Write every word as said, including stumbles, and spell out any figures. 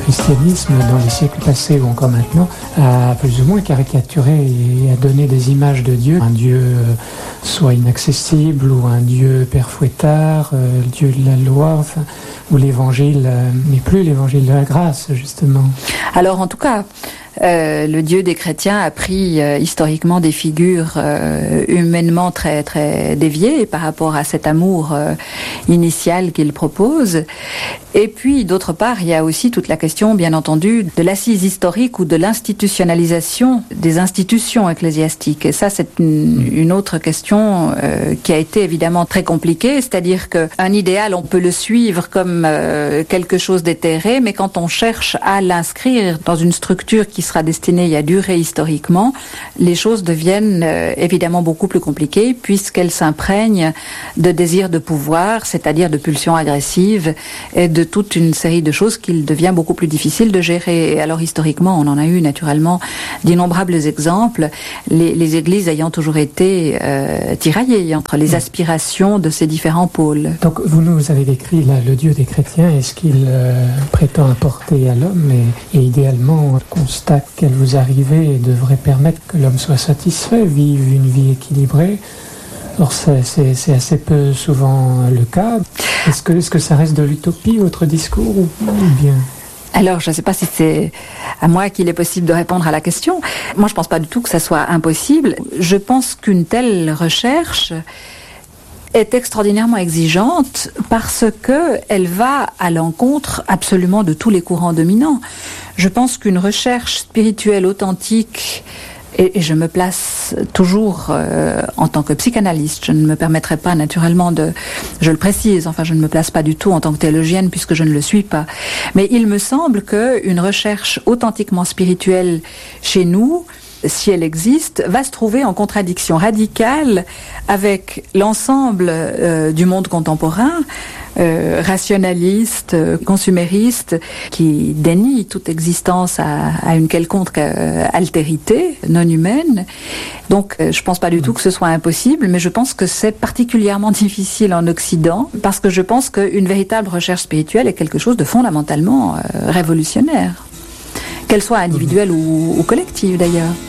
christianisme, dans les siècles passés ou encore maintenant, a plus ou moins caricaturé et a donné des images de Dieu. Un Dieu soit inaccessible ou un Dieu père fouettard, euh, le Dieu de la loi, enfin, ou l'évangile euh, n'est plus l'évangile de la grâce, justement. Alors en tout cas, Euh, le Dieu des chrétiens a pris euh, historiquement des figures euh, humainement très très déviées par rapport à cet amour euh, initial qu'il propose. Et puis d'autre part, il y a aussi toute la question, bien entendu, de l'assise historique ou de l'institutionnalisation des institutions ecclésiastiques. Et ça, c'est une, une autre question euh, qui a été évidemment très compliquée. C'est-à-dire qu'un idéal, on peut le suivre comme euh, quelque chose d'éthéré, mais quand on cherche à l'inscrire dans une structure qui sera destinée à durer historiquement, les choses deviennent euh, évidemment beaucoup plus compliquées puisqu'elles s'imprègnent de désirs de pouvoir, c'est-à-dire de pulsions agressives et de toute une série de choses qu'il devient beaucoup plus difficile de gérer. Et alors historiquement, on en a eu naturellement d'innombrables exemples, les, les églises ayant toujours été euh, tiraillées entre les aspirations de ces différents pôles. Donc vous nous avez décrit là, le Dieu des chrétiens, est-ce qu'il euh, prétend apporter à l'homme et, et idéalement le constat qu'elle vous arrivez devrait permettre que l'homme soit satisfait, vive une vie équilibrée. Or, c'est, c'est, c'est assez peu souvent le cas. Est-ce que, est-ce que ça reste de l'utopie, votre discours, ou, ou bien ? Alors, je ne sais pas si c'est à moi qu'il est possible de répondre à la question. Moi, je ne pense pas du tout que ça soit impossible. Je pense qu'une telle recherche est extraordinairement exigeante parce que elle va à l'encontre absolument de tous les courants dominants. Je pense qu'une recherche spirituelle authentique, et, et je me place toujours euh, en tant que psychanalyste, je ne me permettrai pas naturellement de, je le précise, enfin je ne me place pas du tout en tant que théologienne puisque je ne le suis pas, mais il me semble qu'une recherche authentiquement spirituelle chez nous, si elle existe, va se trouver en contradiction radicale avec l'ensemble euh, du monde contemporain, euh, rationaliste, euh, consumériste, qui dénie toute existence à, à une quelconque euh, altérité non humaine. Donc, euh, je ne pense pas du tout que ce soit impossible, mais je pense que c'est particulièrement difficile en Occident, parce que je pense qu'une véritable recherche spirituelle est quelque chose de fondamentalement euh, révolutionnaire, qu'elle soit individuelle ou, ou collective d'ailleurs.